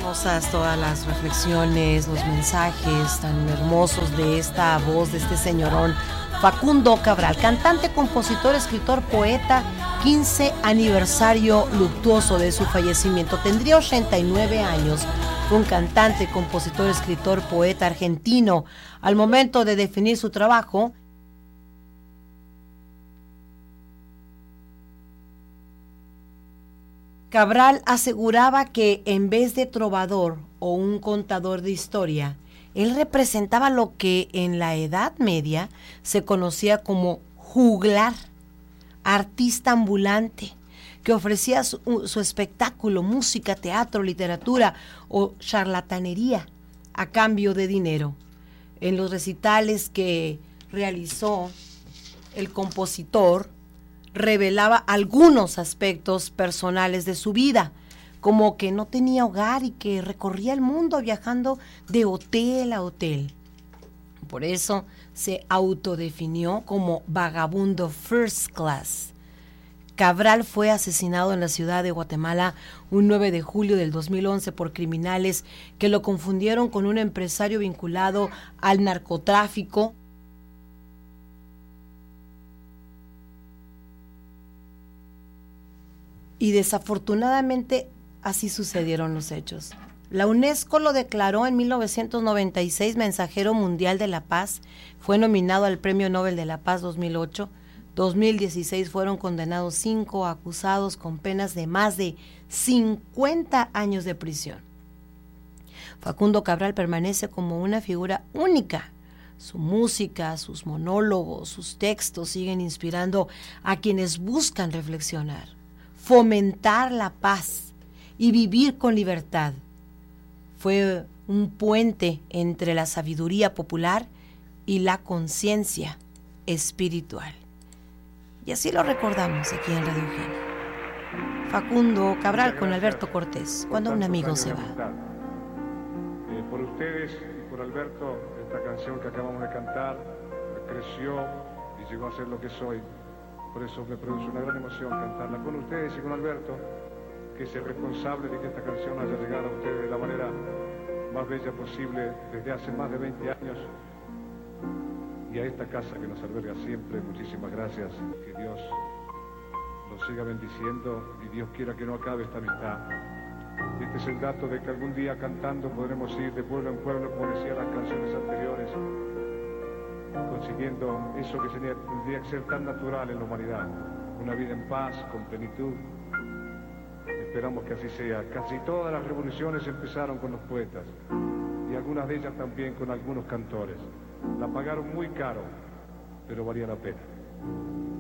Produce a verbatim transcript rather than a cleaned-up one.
Hermosas todas las reflexiones, los mensajes tan hermosos de esta voz, de este señorón Facundo Cabral, cantante, compositor, escritor, poeta. Quince aniversario luctuoso de su fallecimiento. Tendría ochenta y nueve años. Fue un cantante, compositor, escritor, poeta argentino. Al momento de definir su trabajo, Cabral aseguraba que en vez de trovador o un contador de historia, él representaba lo que en la Edad Media se conocía como juglar, artista ambulante, que ofrecía su, su espectáculo, música, teatro, literatura o charlatanería a cambio de dinero. En los recitales que realizó el compositor, revelaba algunos aspectos personales de su vida, como que no tenía hogar y que recorría el mundo viajando de hotel a hotel. Por eso se autodefinió como vagabundo first class. Cabral fue asesinado en la ciudad de Guatemala un nueve de julio del dos mil once por criminales que lo confundieron con un empresario vinculado al narcotráfico. Y desafortunadamente así sucedieron los hechos. La UNESCO lo declaró en mil novecientos noventa y seis mensajero mundial de la paz. Fue nominado al Premio Nobel de la Paz dos mil ocho. dos mil dieciséis fueron condenados cinco acusados con penas de más de cincuenta años de prisión. Facundo Cabral permanece como una figura única. Su música, sus monólogos, sus textos siguen inspirando a quienes buscan reflexionar, fomentar la paz y vivir con libertad. Fue un puente entre la sabiduría popular y la conciencia espiritual. Y así lo recordamos aquí en Radio Eugenia. Facundo Cabral con Alberto Cortés, cuando un amigo se va. Eh, por ustedes y por Alberto, esta canción que acabamos de cantar creció y llegó a ser lo que soy. Por eso me produce una gran emoción cantarla con ustedes y con Alberto, que es el responsable de que esta canción haya llegado a ustedes de la manera más bella posible desde hace más de veinte años. Y a esta casa que nos alberga siempre, muchísimas gracias. Que Dios nos siga bendiciendo y Dios quiera que no acabe esta amistad. Este es el dato de que algún día cantando podremos ir de pueblo en pueblo, como decían las canciones anteriores, consiguiendo eso que tendría que ser tan natural en la humanidad, una vida en paz, con plenitud. Esperamos que así sea. Casi todas las revoluciones empezaron con los poetas y algunas de ellas también con algunos cantores. La pagaron muy caro, pero valía la pena.